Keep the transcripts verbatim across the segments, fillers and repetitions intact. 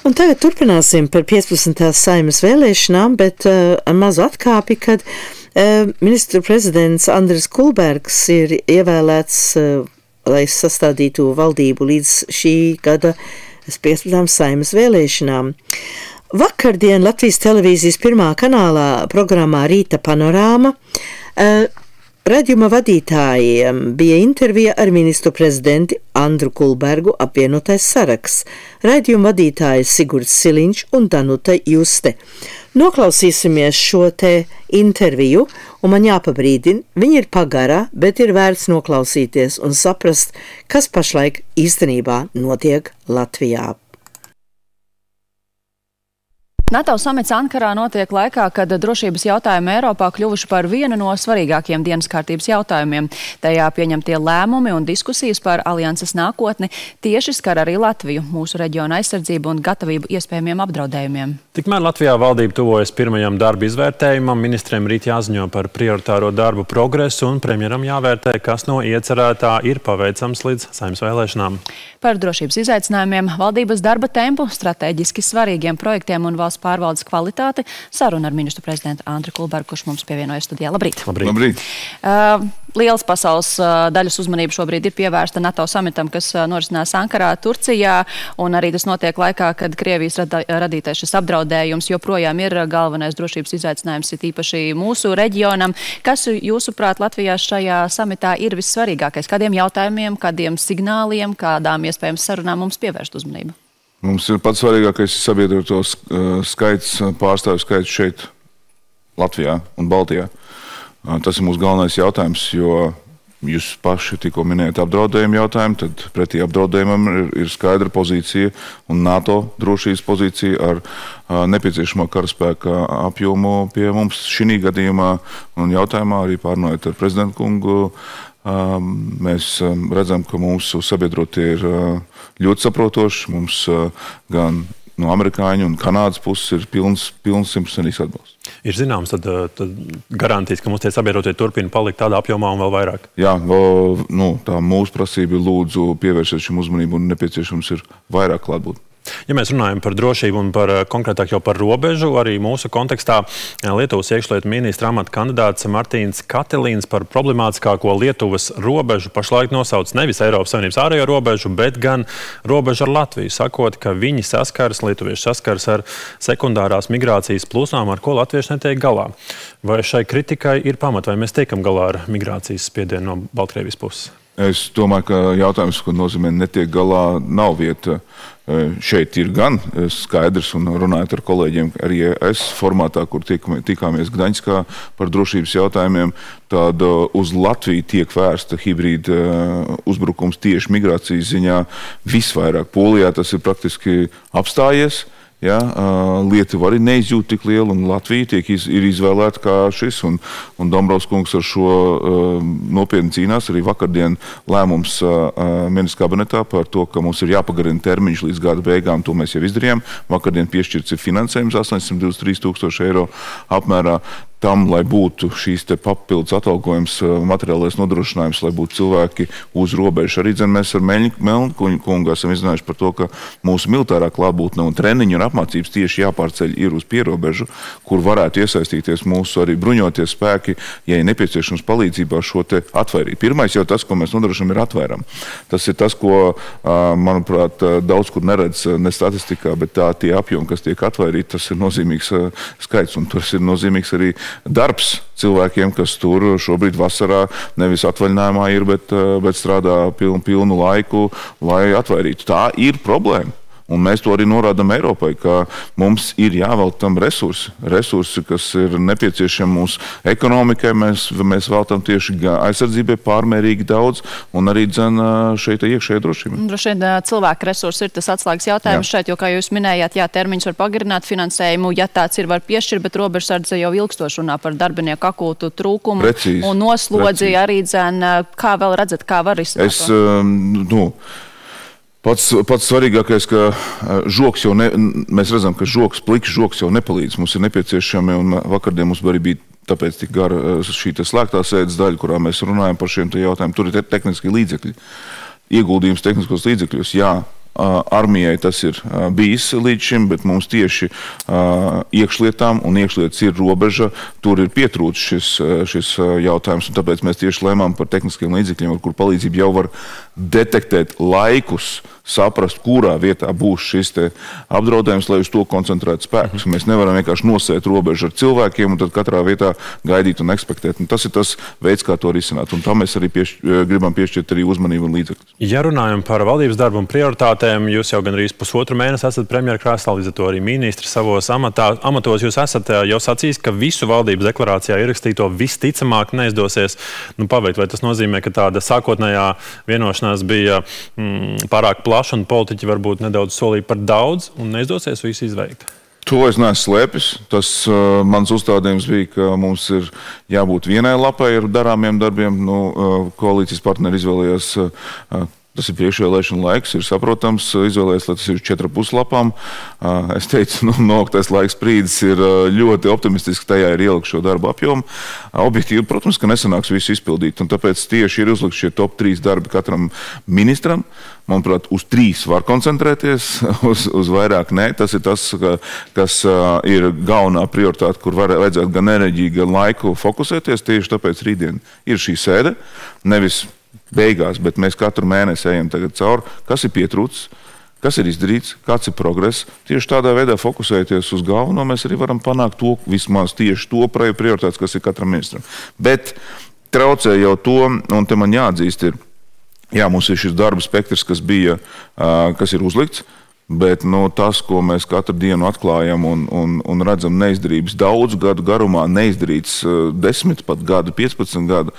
Un tagad turpināsim par piecpadsmitās Saeimas vēlēšanām, bet uh, ar mazu atkāpi, kad uh, ministru prezidents Andris Kulbergs ir ievēlēts, uh, lai sastādītu valdību līdz šī gada piecpadsmitām Saeimas vēlēšanām. Vakardien Latvijas televīzijas pirmā kanālā programmā Rīta panorāma uh, raidījuma vadītājiem bija intervija ar ministru prezidenti Andru Kulbergu apvienotais saraksts, raidījuma vadītāji Sigurds Siliņš un Danuta Juste. Noklausīsimies šo te interviju, un man jāpabrīdina, viņa ir pagara, bet ir vērts noklausīties un saprast, kas pašlaik īstenībā notiek Latvijā. NATO samits Ankarā notiek laikā, kad drošības jautājumi Eiropā kļuvuši par vienu no svarīgākiem dienas kārtības jautājumiem. Tajā pieņemtie lēmumi un diskusijas par alianses nākotni tieši skar arī Latviju, mūsu reģiona aizsardzību un gatavību iespējamiem apdraudējumiem. Tikmēr Latvijā valdība tuvojas pirmajam darba izvērtējumam, ministriem rīt jāziņo par prioritāro darbu progresu un premjeram jāvērtē, kas no iecerētā ir paveicams līdz Saeimas vēlēšanām. Par drošības izaicinājumiem, valdības darba tempu, strateģiski svarīgiem projektiem un valsts pārvaldes kvalitāti saruna ar ministru prezidentu Andru Kulbergu, kurš mums pievienojas studijā. Labrīt! Labrīt! Labrīt. Uh, liels pasaules uh, daļas uzmanība šobrīd ir pievērsta NATO samitam, kas uh, norisinās Ankarā, Turcijā, un arī tas notiek laikā, kad Krievijas rada, radītais šis apdraudējums joprojām ir galvenais drošības izaicinājums, ir īpaši mūsu reģionam. Kas, jūsuprāt, Latvijā šajā samitā ir vissvarīgākais? Kādiem jautājumiem, kādiem signāliem, kādām iespējams sarunām mums pievērst uzmanību? Mums ir pats svarīgākais sabiedroto skaits, pārstāvju skaits šeit, Latvijā un Baltijā. Tas ir mūsu galvenais jautājums, jo jūs paši tikko minējat apdraudējumu jautājumu, tad pretī apdraudējumam ir, ir skaidra pozīcija un NATO drošības pozīcija ar nepieciešamo karaspēka apjomu pie mums šī gadījumā un jautājumā arī pārnojot ar prezidentu kungu. Mēs redzam, ka mūsu sabiedrotie ir ļoti saprotoši. Mums gan no amerikāņu un Kanādas puses ir pilns, pilns simtprocentīgs atbalsts. Ir zināms, tad, tad garantijas, ka mums tie sabiedrotie turpina palikt tādā apjomā un vēl vairāk? Jā, vēl, nu, tā mūsu prasība ir lūdzu pievērsiet šim uzmanību un nepieciešams ir vairāk klātbūt. Ja mēs runājam par drošību un par, konkrētāk jau par robežu, arī mūsu kontekstā Lietuvas iekšlietu ministra amata kandidāts Martīns Katilīns par problemātiskāko Lietuvas robežu pašlaik nosauc nevis Eiropas Savienības ārējo robežu, bet gan robežu ar Latviju, sakot, ka viņi saskars, lietuvieši saskars ar sekundārās migrācijas plūsmām, ar ko latvieši netiek galā. Vai šai kritikai ir pamat, vai mēs tiekam galā ar migrācijas spiedienu no Baltkrievijas puses? Es domāju, ka jautājums, ko nozīmē netiek galā, nav vieta. Šeit ir gan skaidrs un runājot ar kolēģiem, arī es formātā, kur tikāmies Gdaņskā par drošības jautājumiem, tad uz Latviju tiek vērsta hibrīda uzbrukums tieši migrācijas ziņā visvairāk. Polijā tas ir praktiski apstājies. Ja, Lietuva arī neizjūt tik lielu, un Latvija tiek iz, ir izvēlēta kā šis, un, un Dombrovskungs ar šo uh, nopietni cīnās. Arī vakardien lēmums uh, ministra kabinetā par to, ka mums ir jāpagarina termiņš līdz gada beigām, to mēs jau izdarījām. Vakardien piešķirts ir finansējums astoņsimt divdesmit trīs tūkstoši eiro apmērā. Tam, lai būtu šīs te papildus atalgojums, materiālais nodrošinājums, lai būtu cilvēki uz robežu. Arī dzen, mēs ar Melnkuņu kungu esam izrunājuši par to, ka mūsu militārā klātbūtne un treniņu un apmācības tieši jāpārceļ ir uz pierobežu, kur varētu iesaistīties mūsu arī bruņoties spēki, ja ir nepieciešams palīdzībā šo te atvairīt. Pirmais jau tas, ko mēs nodrošinām, ir atvēram. Tas ir tas, ko, manuprāt, daudz kur neredz ne statistikā, bet tā tie apjomi, kas tiek atvairīti, tas ir nozīmīgs skaits, un tas ir nozīmīgs arī darbs cilvēkiem, kas tur šobrīd vasarā nevis atvaļinājumā ir, bet, bet strādā pilnu, pilnu laiku, lai atvairītu. Tā ir problēma. Un mēs to arī norādām Eiropai, ka mums ir jāvēlt tam resursi. Resursi, kas ir nepieciešami mūsu ekonomikai, mēs, mēs veltam tieši aizsardzībai pārmērīgi daudz un arī dzen šeit iekšējā drošība. Droši vien cilvēku resursi ir tas atslēgas jautājums jā. Šeit, jo, kā jūs minējāt, jā, termiņš var pagarināt finansējumu, ja tāds ir, var piešķirt, bet robežsardze jau ilgstoši runā par darbinieku akūtu trūkumu precīzi, un noslodzi precīzi. Arī dzen, kā vēl redzat, kā var izsākt? Es, nu, Pats, pats svarīgākais, ka žoks jau ne, mēs redzam, ka žoks, pliks žoks jau nepalīdz. Mums ir nepieciešami, un vakardien mums arī bija tāpēc tik gara šī slēgtā sēdes daļa, kurā mēs runājam par šiem te jautājumiem. Tur ir te tehniski līdzekļi. Ieguldījums tehniskos līdzekļos, jā. armijai tas ir bijis līdz šim, bet mums tieši iekšlietām un iekšlietas ir robeža, tur ir pietrūcis šis, šis jautājums, un tāpēc mēs tieši lēmām par tehniskiem līdzekļiem, ar kur palīdzību jau var detektēt laikus, saprast, kurā vietā būs šis te apdraudējums, lai uz to koncentrētu spēkus. Mēs nevaram vienkārši nosēt robežu ar cilvēkiem un tad katrā vietā gaidīt un ekspektēt. Un tas ir tas veids, kā to risināt. Un tam mēs arī pieš, gribam piešķirt arī uzmanību un līdzekļus. Ja runājam par valdības darbu un prioritātēm, jūs jau gandrīz pusotru mēnesi esat premjera krēslā, līdz ar to arī ministri savos amatā, amatos. Jūs esat jau sacījis, ka visu valdības deklarācijā ierakstīto visticamāk neizdosies nu, paveikt. Vai tas nozīmē, ka tāda sākotnējā vienošanās bija mm, pārāk plaša un politiķi varbūt nedaudz solīja par daudz un neizdosies visu izveikt? To es neesmu slēpis. Tas uh, mans uzstādījums bija, ka mums ir jābūt vienai lapai ar darāmiem darbiem. Nu, uh, koalīcijas partneri izvēlējās, uh, tas ir priekšvēlēšana laiks, ir saprotams, izvēlējās, lai tas ir četru puslapām. Uh, es teicu, nu, noktais laiks brīdis ir uh, ļoti optimistiski, tajā ir ielikt šo darbu apjomu. Uh, objektīvi, protams, ka nesanāks visu izpildīt, un tāpēc tieši ir uzlikt šie top trīs darbi katram ministram. Manuprāt, uz trīs var koncentrēties, uz, uz vairāk nē. Tas ir tas, ka, kas uh, ir galvenā prioritāte, kur var vajadzētu gan enerģiju, gan laiku fokusēties. Tieši tāpēc rītdien ir šī sēde. Nevis beigās, bet mēs katru mēnesi ejam tagad cauri, kas ir pietrūcis, kas ir izdarīts, kāds ir progress. Tieši tādā veidā fokusēties uz galveno, mēs arī varam panākt to, vismaz tieši to prioritātes, kas ir katram ministram. Bet traucē jau to, un te man jāatzīst ir, jā, mums ir šis darba spektrs, kas bija, kas ir uzlikts, bet no tas, ko mēs katru dienu atklājam un, un, un redzam neizdarības daudzu gadu garumā, neizdarīts desmit pat gadu, piecpadsmit gadu,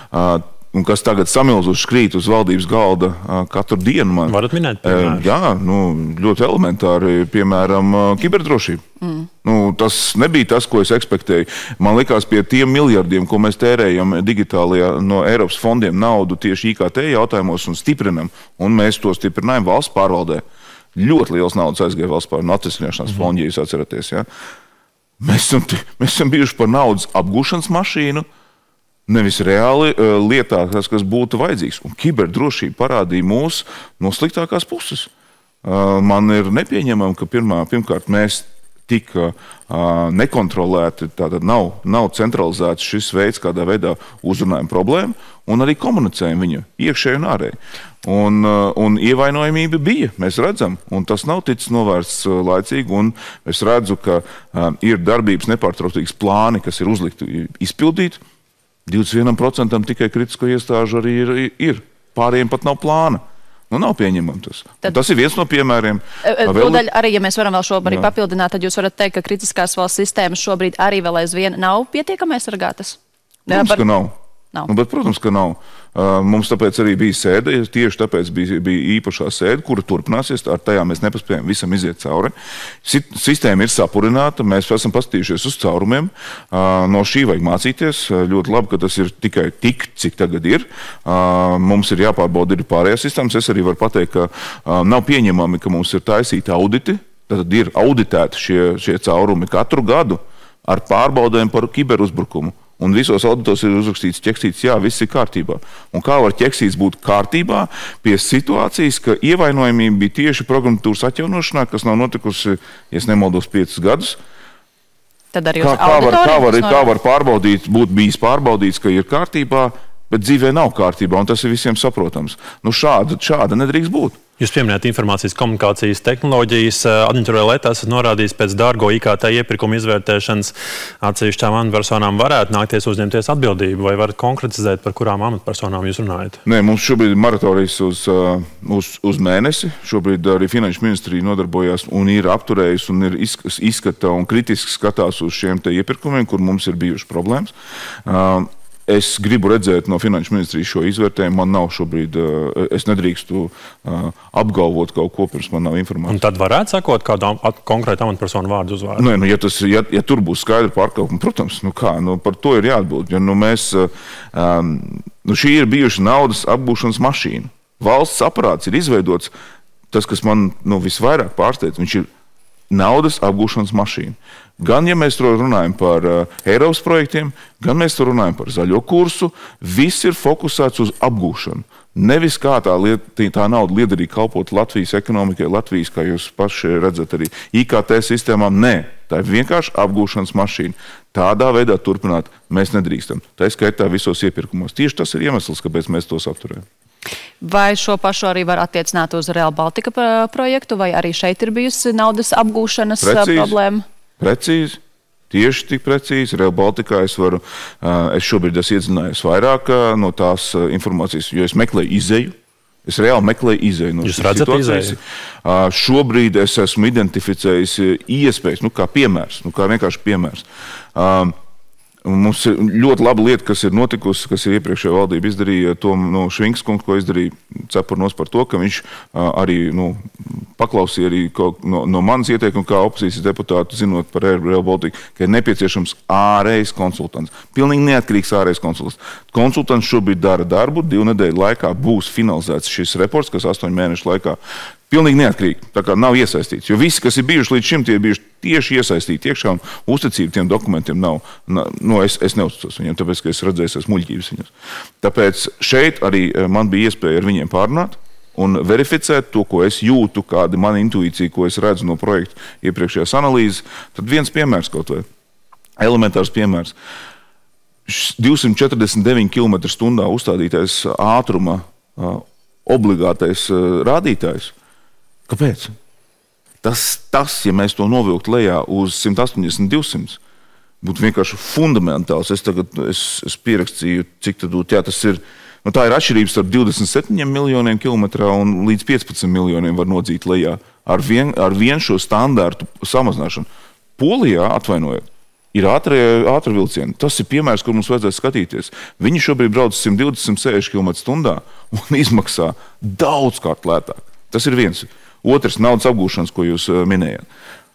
un kas tagad samilzuši krīt uz valdības galda katru dienu. Man, Varat minēt, piemēram? Jā, nu, ļoti elementāri, piemēram, kiberdrošība. Mm. Nu, tas nebija tas, ko es ekspektēju. Man likās pie tiem miljardiem, ko mēs tērējam digitālajā no Eiropas fondiem naudu tieši I K T jautājumos un stiprinam, un mēs to stiprinājam valsts pārvaldē. Ļoti liels naudas aizgāja valsts pārvaldē, atvesļošanās mm. fondi, ja jūs atceraties. Ja? Mēs, esam, mēs esam bijuši par naudas apgūšanas mašīnu, nevis reāli uh, lietā, tas, kas būtu vajadzīgs. Un kiberdrošība parādīja mūs no sliktākās puses. Uh, man ir nepieņemami, ka pirmā, pirmkārt mēs tik uh, nekontrolēti, tātad nav, nav centralizēts šis veids, kādā veidā uzrunājam problēmu, un arī komunicējam viņu iekšēji un ārēji. Un, uh, un ievainojamība bija, mēs redzam, un tas nav ticis novērsts uh, laicīgi, un es redzu, ka uh, ir darbības nepārtrautīgas plāni, kas ir uzlikti izpildīt. divdesmit vienam procentam tikai kritisko iestāžu arī ir, ir. Pārējiem pat nav plāna. Nu, nav pieņemam tas. Tad, tas ir viens no piemēriem. Tūdaļ arī, ja mēs varam vēl šobrīd jā. papildināt, tad jūs varat teikt, ka kritiskās valsts sistēmas šobrīd arī vēl aizvien nav pietiekami aizsargātas? Protams, par... ka nav. nav. Nu, bet, protams, ka nav. Uh, mums tāpēc arī bija sēde, tieši tāpēc bija, bija īpašā sēde, kura turpināsies, ar tajā mēs nepaspējam visam iziet cauri. Sistēma ir sapurināta, mēs esam paskatījušies uz caurumiem, uh, no šī vajag mācīties, ļoti labi, ka tas ir tikai tik, cik tagad ir. Uh, mums ir jāpārbauda arī pārējās sistēmas, es arī varu pateikt, ka uh, nav pieņemami, ka mums ir taisīti auditi, tad ir auditēti šie, šie caurumi katru gadu ar pārbaudēm par kiberuzbrukumu. Un visos auditos ir uzrakstīts, ķeksīts, jā, viss ir kārtībā. Un kā var ķeksīts būt kārtībā pie situācijas, ka ievainojamība bija tieši programmatūras atjaunošanā, kas nav notikusi, ja es nemaldos, piecus gadus. Tad arī kā, kā, var, kā, var, kā var pārbaudīt, būt bijis pārbaudīts, ka ir kārtībā, bet dzīvē nav kārtībā, un tas ir visiem saprotams. Nu šāda, šāda nedrīkst būt. Jūs pieminējat informācijas komunikācijas tehnoloģijas. Aģentūra Leta esat norādījis pēc dārgo I K T iepirkumu izvērtēšanas atsevišķām amatpersonām varētu nākties uzņemties atbildību, vai varat konkretizēt, par kurām amatpersonām jūs runājat? Nē, mums šobrīd ir moratorijas uz, uz, uz mēnesi. Šobrīd arī Finanšu ministrija nodarbojās un ir apturējusi un ir izskata un kritiski skatās uz šiem te iepirkumiem, kur mums ir bijušas problēmas. Es gribu redzēt no Finanšu ministrijas šo izvērtējumu. Man nav šobrīd, es nedrīkstu apgalvot kaut ko, pirms man nav informācija. Un tad varētu sakot kādu konkrētu amatpersonu vārdu uzvārdu? Nē, nu, ja, tas, ja, ja tur būs skaidra pārkāpuma, protams, nu kā, nu, par to ir jāatbild. Ja, nu, mēs, um, nu, šī ir bijuši naudas apgūšanas mašīna. Valsts aparāts ir izveidots, tas, kas man nu, visvairāk pārsteidz, viņš ir naudas apgūšanas mašīna. Gan, ja mēs runājam par uh, Eiropas projektiem, gan mēs runājam par zaļo kursu, viss ir fokusēts uz apgūšanu. Nevis kā tā, liet, tā nauda liederīgi kalpot Latvijas ekonomikai, Latvijas, kā jūs paši redzat, arī I K T sistēmām. Nē, tā ir vienkārši apgūšanas mašīna. Tādā veidā turpināt mēs nedrīkstam. Tā ir skaitā visos iepirkumos. Tieši tas ir iemesls, kāpēc mēs tos apturējam. Vai šo pašu arī var attiecināt uz Real Baltica projektu, vai arī šeit ir bijusi naudas apgūšanas Precīzi. problēma? Precīzi. Tieši tik precīzi. Real Baltica es varu, es šobrīd esmu iedziļinājies vairāk no tās informācijas, jo es meklēju izēju. Es reāli meklēju izēju no Jūs redzat izēju? Šobrīd es esmu identificējis iespējas, nu kā piemērs, nu kā vienkārši piemērs. Mums ir ļoti laba lieta, kas ir notikusi, kas ir iepriekšējā valdība izdarīja to no Švinks kungs, ko izdarīja cepurnos par to, ka viņš arī nu, paklausīja arī no, no manas ieteikuma kā opozīcijas deputātu, zinot par Real Baltica, ka ir nepieciešams ārējs konsultants. Pilnīgi neatkarīgs ārējs konsultants. Konsultants šobrīd dara darbu, divu nedēļu laikā būs finalizēts šis reports, kas astoņu mēnešu laikā pilnīgi neatkarīgi, tā kā nav iesaistīts. Jo visi, kas ir bijuši līdz šim, tie ir bijuši tieši iesaistīti iekšā un uzticība tiem dokumentiem nav. Nu, es, es neuzticos viņiem, tāpēc, ka es redzēju esas muļķības viņus. Tāpēc šeit arī man bija iespēja ar viņiem pārunāt un verificēt to, ko es jūtu, kāda mana intuīcija, ko es redzu no projekta iepriekšējās analīzes. Tad viens piemērs kaut vai, elementārs piemērs. divsimt četrdesmit deviņi kilometri stundā uzstādītais ātruma obligātais rādītājs. Kāpēc? Tas, tas, ja mēs to novilktu lejā uz simt astoņdesmit divsimt, būtu vienkārši fundamentāls. Es tagad es, es pierakstīju, cik tad būtu, jā, tas ir, nu tā ir atšķirības starp divdesmit septiņiem miljoniem kilometrā un līdz piecpadsmit miljoniem var nodzīt lejā ar vien, ar vien šo standārtu samazināšanu. Polijā, atvainojot, ir ātrie vilcieni. Tas ir piemērs, kur mums vajadzētu skatīties. Viņi šobrīd brauc simt divdesmit - simt sešdesmit kilometru stundā un izmaksā daudzkārt lētāk. Tas ir viens. Otrs, naudas apgūšanas, ko jūs minējāt.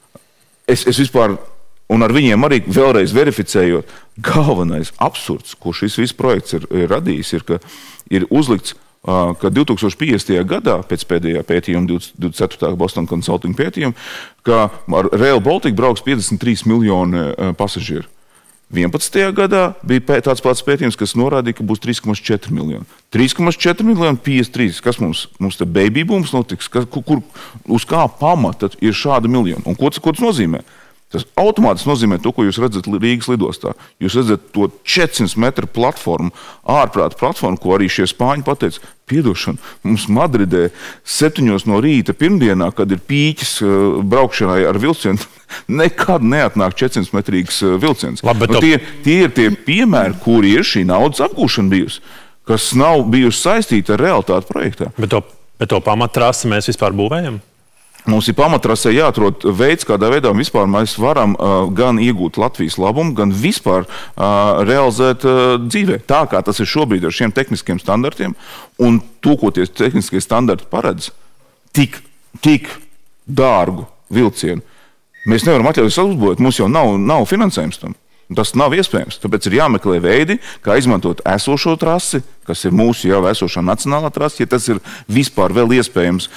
Es, es vispār, un ar viņiem arī vēlreiz verificējot, galvenais absurds, ko šis viss projekts ir, ir radījis, ir, ka ir uzlikts, ka divi tūkstoši piecdesmitajā gadā, pēc pēdējā pētījuma, divdesmit ceturtā Boston Consulting pētījuma, ka ar Rail Baltica brauks piecdesmit trīs miljoni pasažieru. vienpadsmitajā gadā bija tāds pats pētījums, kas norādīja, ka būs trīs komats četri miljoni. trīs komats četri miljoni, piecdesmit trīs. Kas mums? Mums te baby booms notiks? Kas, kur, uz kā pamata ir šāda miljona? Un ko tas, ko tas nozīmē? Tas automātiski nozīmē to, ko jūs redzat Rīgas lidostā. Jūs redzat to četrsimt metru platformu, ārprāta platformu, ko arī šie spāņi pateica. Piedošana, mums Madridē septiņos no rīta pirmdienā, kad ir pīķis braukšanai ar vilcienu, nekad neatnāk četrsimt metrīgs vilciens. Labi, nu, tie, tie ir tie piemēri, kuri ir šī naudas apgūšana bijusi, kas nav bijusi saistīta ar realitāti projektā. Bet to, bet to pamattrasi mēs vispār būvējam? Mums ir pamatrasē jāatrod veids, kādā veidā vispār mēs varam uh, gan iegūt Latvijas labumu, gan vispār uh, realizēt uh, dzīvē. Tā kā tas ir šobrīd ar šiem tehniskiem standartiem un to, ko tie tehniskie standarti paredz, tik, tik dārgu vilcienu. Mēs nevaram atļauties uzbūvēt, mums jau nav, nav finansējums tam. Tas nav iespējams. Tāpēc ir jāmeklē veidi, kā izmantot esošo trasi, kas ir mūsu jau esošā nacionālā trasi, ja tas ir vispār vēl iespējams,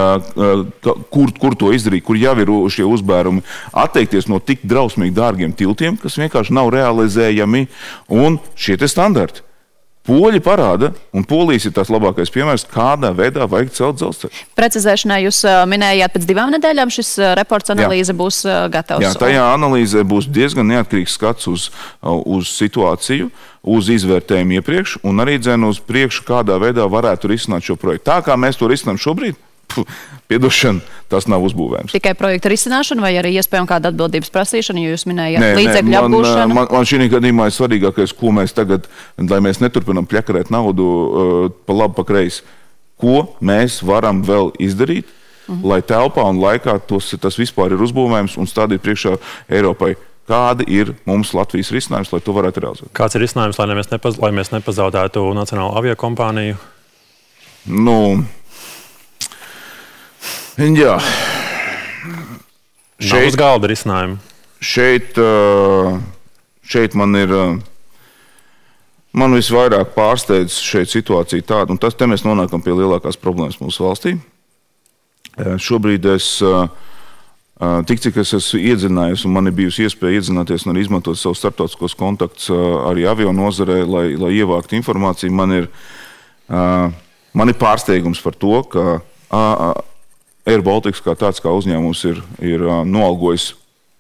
kur, kur to izdarīt, kur jau ir šie uzbērumi, atteikties no tik drausmīgi dārgiem tiltiem, kas vienkārši nav realizējami, un šie te standarti. Poļi parāda, un Polijas ir tās labākais piemērs, kādā veidā vajag celt dzelzceļu. Precizēšanai jūs minējāt, pēc divām nedēļām šis reports analīze Jā. būs gatavs. Jā, tajā analīzē būs diezgan neatkarīgs skats uz, uz situāciju, uz izvērtējumu iepriekš, un arī dzen uz priekšu, kādā veidā varētu risināt šo projektu. Tā kā mēs to risinām šobrīd, piedošana, tas nav uzbūvējums. Tikai projekta risināšana vai arī iespējama kāda atbildības prasīšana, jo jūs minējāt līdzekļu man, apgūšanu? Man, man šī gadījumā ir svarīgākais, ko mēs tagad, lai mēs neturpinām pļakarēt naudu uh, pa labi, pa kreisi, ko mēs varam vēl izdarīt, uh-huh. lai telpā un laikā tos, tas vispār ir uzbūvējums un stādīt priekšā Eiropai. Kādi ir mums Latvijas risinājums, lai to varētu realizēt? Kāds ir risinājums, lai mēs, nepaz, lai mēs nepazaudētu Nacionālo aviokompāniju? Nu... Jā. Šeit, uz galda risinājumu. Šeit, šeit man ir, man visvairāk pārsteidz šeit situācija tāda, un tas te mēs nonākam pie lielākās problēmas mūsu valstī. Šobrīd es Tik, cik es esmu iedzinājies, un man ir bijusi iespēja iedzināties un arī izmantot savus starptautiskos kontaktus arī avio nozarē, lai, lai ievāktu informāciju, man ir, man ir pārsteigums par to, ka Air Baltica kā tāds kā uzņēmums ir, ir noalgojis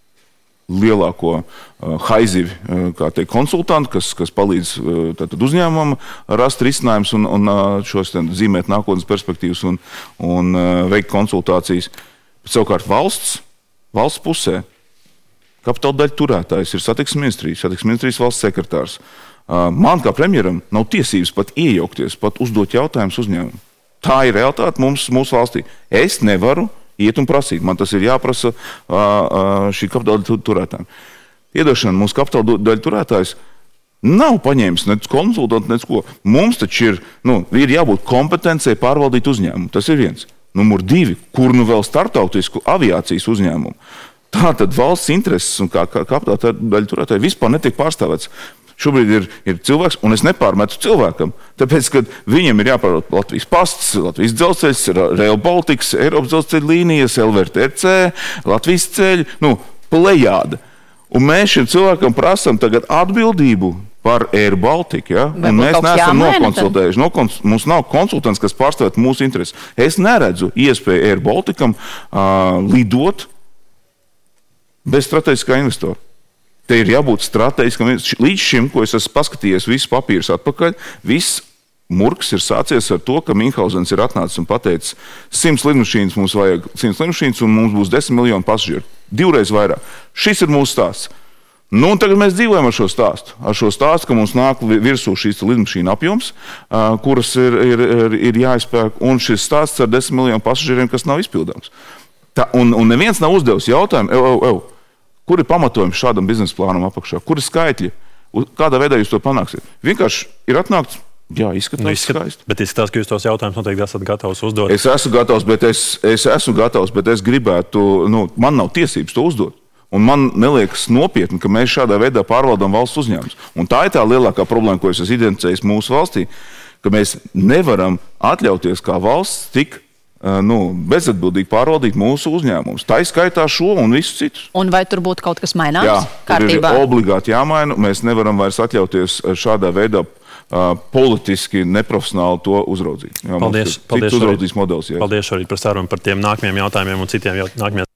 lielāko haizivi, kā teikt, konsultantu, kas, kas palīdz tātad uzņēmumam rast risinājumus un, un šos zīmēt nākotnes perspektīvas un, un veikt konsultācijas. Bet savukārt valsts, valsts pusē kapitāla daļu turētājs ir satiksmes ministrijas, satiksmes ministrijas valsts sekretārs. Man kā premjeram nav tiesības pat iejaukties, pat uzdot jautājumus uzņēmumu. Tā ir realitāte mums, mūsu valstī. Es nevaru iet un prasīt. Man tas ir jāprasa šī kapitāla daļu turētājiem. Iedošana, mūsu kapitāla daļu turētājs nav paņēmis nec konsultantu, nec ko. Mums taču ir, nu, ir jābūt kompetencei pārvaldīt uzņēmumu. Tas ir viens. Numur divi, kur nu vēl startautisku aviācijas uzņēmumu. Tātad valsts intereses un kā, kā kapitāla daļu turētāji vispār netiek pārstāvēts. Šobrīd ir, ir cilvēks, un es nepārmetu cilvēkam, tāpēc, ka viņam ir jāpārvalda Latvijas pasts, Latvijas dzelzceļs, Rail Baltica, Eiropas dzelzceļa līnijas, L V T C, Latvijas ceļi, nu, plejāda. Un mēs šim cilvēkam prasam tagad atbildību par Air Baltica, ja? Un mēs neesam nokonsultējuši. Nokons, mums nav konsultants, kas pārstāvētu mūsu intereses. Es neredzu iespēju Air Balticam uh, lidot bez strateģiskā investora. Te ir jābūt strateģiskam. Līdz šim, ko es esmu paskatījies visus papīrus atpakaļ, viss murks ir sācies ar to, ka Minhausens ir atnācis un pateicis, simts lidmašīnas mums vajag, simts lidmašīnas un mums būs desmit miljoni pasažieru. Divreiz vairāk. Šis ir mūsu stāsts. Nu, un tagad mēs dzīvojam ar šo stāstu. Ar šo stāstu, ka mums nāk virsū šīs lidmašīna apjoms, kuras ir, ir, ir, ir jāizpērk, un šis stāsts ar desmit miljonu pasažieriem, kas nav izpildāms. Tā, un, un neviens nav uzdevis jautājumu, ev, ev, ev, kur ir pamatojums šādam biznesa plānam apakšā, kur ir skaitļi, kādā veidā jūs to panāksiet. Vienkārši ir atnākts, jā, izskatās nu, izskat, skaisti. Bet izskatās, ka jūs tos jautājumus noteikti esat gatavs uzdot. Es esmu gatavs, bet es, es esmu gatavs, bet es gribētu, nu, man nav tiesības to uzdot. Un man neliekas nopietni, ka mēs šādā veidā pārvaldām valsts uzņēmumus. Un tā ir tā lielākā problēma, ko es esmu identificējis mūsu valstī, ka mēs nevaram atļauties kā valsts tik nu, bezatbildīgi pārvaldīt mūsu uzņēmumus. Tā izskaitā šo un visu citus. Un vai tur būtu kaut kas maināms? Jā, kārtībā? Ir obligāti jāmaina. Mēs nevaram vairs atļauties šādā veidā uh, politiski neprofesionāli to uzraudzīt. Jā, paldies. Paldies, uzraudzīs modelis, jā. Paldies arī par sarunu par tiem nākamajiem jautājumiem un citiem nākamajiem.